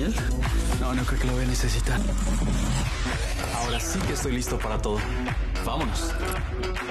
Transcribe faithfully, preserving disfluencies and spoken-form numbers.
Daniel? No, no creo que lo voy a necesitar. Ahora sí que estoy listo para todo. Vámonos.